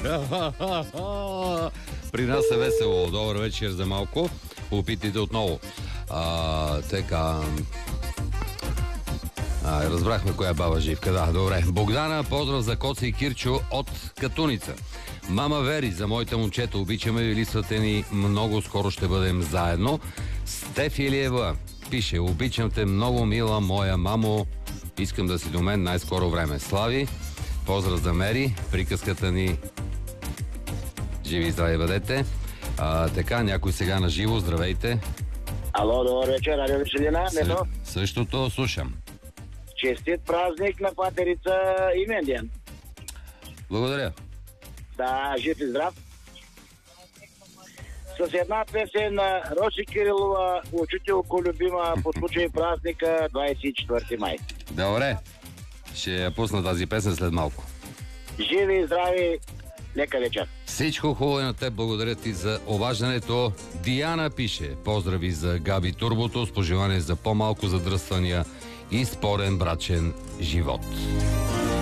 При нас е весело. Добър вечер за малко. Опитайте отново. Така... разбрахме коя е баба Живка. Да, добре. Богдана, поздрав за Коца и Кирчо от Катуница. Мама Вери, за моите момчета, обичаме ви, листвате ни, много скоро ще бъдем заедно. Стефи Илиева пише: обичам те много, мила моя мамо, искам да си до мен най-скоро време. Слави, поздрав за Мери, приказката ни живи и здрави бъдете. Така, някой сега на живо, здравейте. Ало, добър вечер, радио Веселина. Същото слушам. Честит празник на патерица и мен ден. Благодаря. Да, жив и здрав. С една песен на Роси Кирилова, учителко любима, по случай празника 24 май. Добре. Ще я пусна тази песен след малко. Живи и здрави, лека вечер. Всичко хубаво на теб, благодаря ти за обаждането. Диана пише: поздрави за Габи Турбото, с пожелание за по-малко задръствания и спорен брачен живот.